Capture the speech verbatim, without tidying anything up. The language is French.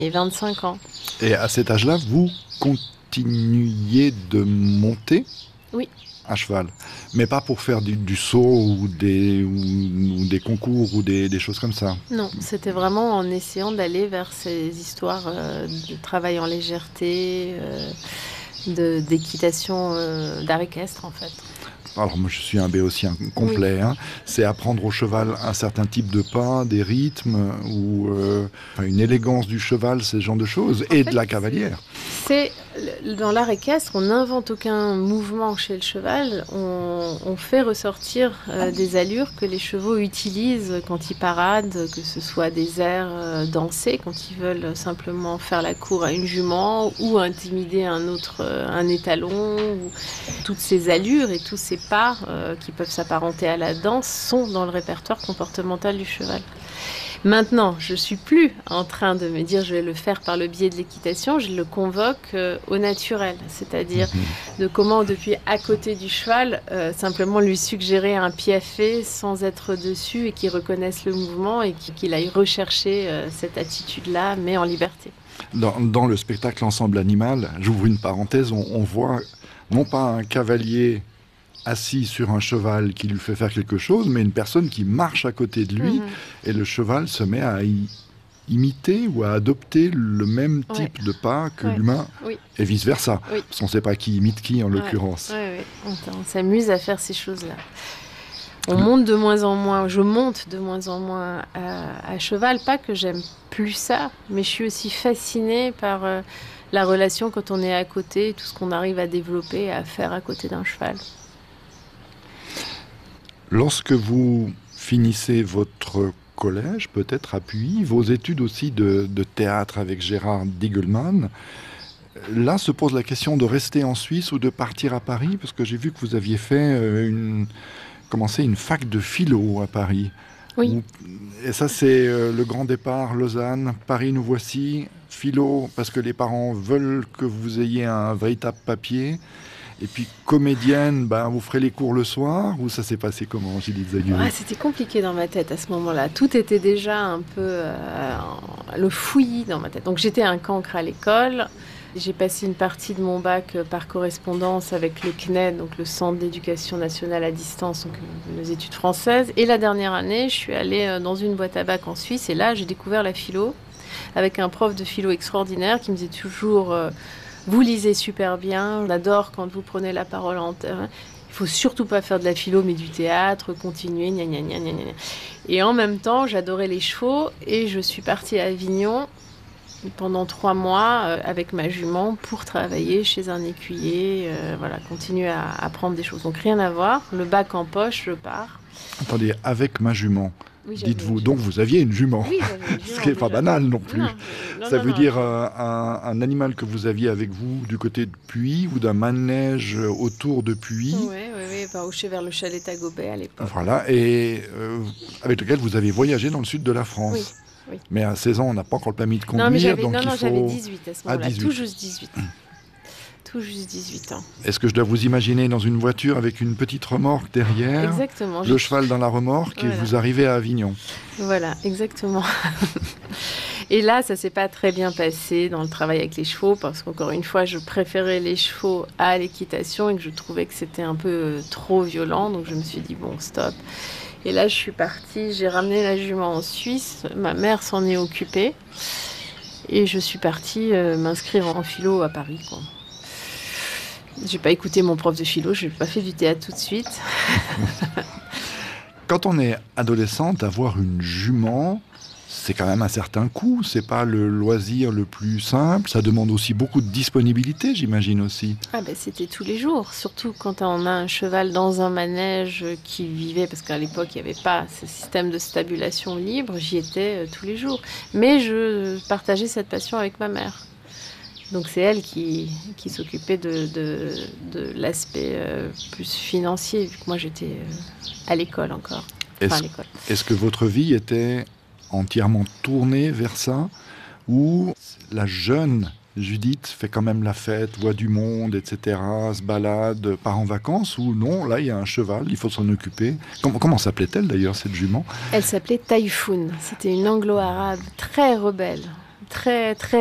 Et vingt-cinq ans. Et à cet âge-là, vous continuiez de monter Oui. à cheval, mais pas pour faire du, du saut ou des, ou, ou des concours ou des, des choses comme ça. Non, c'était vraiment en essayant d'aller vers ces histoires euh, de travail en légèreté, euh, de, d'équitation, euh, d'art équestre en fait. Alors moi je suis un béotien complet, oui. hein. C'est apprendre au cheval un certain type de pas, des rythmes, ou euh, une élégance du cheval, ce genre de choses, en et fait, de la cavalière. C'est, dans l'art équestre, on n'invente aucun mouvement chez le cheval, on, on fait ressortir euh, des allures que les chevaux utilisent quand ils paradent, que ce soit des airs euh, dansés, quand ils veulent simplement faire la cour à une jument, ou intimider un autre, euh, un étalon, ou... toutes ces allures et tous ces pas euh, qui peuvent s'apparenter à la danse sont dans le répertoire comportemental du cheval. Maintenant, je ne suis plus en train de me dire je vais le faire par le biais de l'équitation, je le convoque euh, au naturel, c'est-à-dire mmh. de comment depuis à côté du cheval, euh, simplement lui suggérer un piafé sans être dessus et qu'il reconnaisse le mouvement et qu'il aille rechercher euh, cette attitude-là, mais en liberté. Dans, dans le spectacle Ensemble Animal, j'ouvre une parenthèse, on, on voit non pas un cavalier assis sur un cheval qui lui fait faire quelque chose, mais une personne qui marche à côté de lui, mmh. et le cheval se met à y imiter ou à adopter le même type ouais. de pas que ouais. l'humain, oui. et vice-versa. Oui. Parce qu'on ne sait pas qui imite qui, en ouais. l'occurrence. Ouais, ouais. On, on s'amuse à faire ces choses-là. On le... monte de moins en moins, je monte de moins en moins à, à cheval, pas que j'aime plus ça, mais je suis aussi fascinée par euh, la relation quand on est à côté, tout ce qu'on arrive à développer, à faire à côté d'un cheval. Lorsque vous finissez votre collège, peut-être à Puy, vos études aussi de, de théâtre avec Gérard Digelman, là se pose la question de rester en Suisse ou de partir à Paris, parce que j'ai vu que vous aviez fait une, commencé une fac de philo à Paris. Oui. Où, et ça c'est euh, le grand départ, Lausanne, Paris nous voici, philo, parce que les parents veulent que vous ayez un véritable papier. Et puis, comédienne, ben, vous ferez les cours le soir, ou ça s'est passé comment, Judith Zaguier ? Ah, c'était compliqué dans ma tête à ce moment-là. Tout était déjà un peu euh, le fouillis dans ma tête. Donc, j'étais un cancre à l'école. J'ai passé une partie de mon bac par correspondance avec le C N E D, donc le Centre d'éducation nationale à distance, donc les études françaises. Et la dernière année, je suis allée dans une boîte à bac en Suisse. Et là, j'ai découvert la philo avec un prof de philo extraordinaire qui me disait toujours... Euh, vous lisez super bien, on adore quand vous prenez la parole en terre. Il faut surtout pas faire de la philo, mais du théâtre, continuer, gna gna gna gna gna. Et en même temps, j'adorais les chevaux et je suis partie à Avignon pendant trois mois euh, avec ma jument pour travailler chez un écuyer, euh, voilà, continuer à apprendre des choses. Donc rien à voir, le bac en poche, je pars. Attendez, avec ma jument. Oui, dites-vous, donc vous aviez une jument, oui, j'avais une jument ce qui n'est pas banal non plus. Non, non, Ça non, veut non, dire non. Euh, un, un animal que vous aviez avec vous du côté de Puy ou d'un manège autour de Puy. Oui, oui, oui, par où je suis vers le chalet Tagobet à l'époque. Voilà, et euh, avec lequel vous avez voyagé dans le sud de la France. Oui, oui. Mais à seize ans, on n'a pas encore le permis de conduire. Non, mais j'avais, donc non, il non, faut... j'avais dix-huit à ce moment-là, à dix-huit. tout juste dix-huit. Tout juste dix-huit ans. Est-ce que je dois vous imaginer dans une voiture avec une petite remorque derrière, exactement, le j'ai... cheval dans la remorque, voilà. Et vous arrivez à Avignon? Voilà, exactement. Et là, ça ne s'est pas très bien passé dans le travail avec les chevaux, parce qu'encore une fois, je préférais les chevaux à l'équitation et que je trouvais que c'était un peu trop violent. Donc je me suis dit, bon, stop. Et là, je suis partie, j'ai ramené la jument en Suisse, ma mère s'en est occupée. Et je suis partie euh, m'inscrire en philo à Paris, quoi. J'ai pas écouté mon prof de philo, je n'ai pas fait du théâtre tout de suite. Quand on est adolescente, avoir une jument, c'est quand même un certain coût. C'est pas le loisir le plus simple. Ça demande aussi beaucoup de disponibilité, j'imagine aussi. Ah ben c'était tous les jours, surtout quand on a un cheval dans un manège qui vivait, parce qu'à l'époque il n'y avait pas ce système de stabulation libre. J'y étais euh, tous les jours. Mais je partageais cette passion avec ma mère. Donc c'est elle qui, qui s'occupait de, de, de l'aspect euh, plus financier, vu que moi j'étais euh, à l'école encore. Enfin, est-ce, à l'école. Est-ce que votre vie était entièrement tournée vers ça, ou la jeune Judith fait quand même la fête, voit du monde, et cetera, se balade, part en vacances, ou non, là il y a un cheval, il faut s'en occuper. Comment, comment s'appelait-elle d'ailleurs cette jument? Elle s'appelait Taïfoun, c'était une anglo-arabe très rebelle. très, très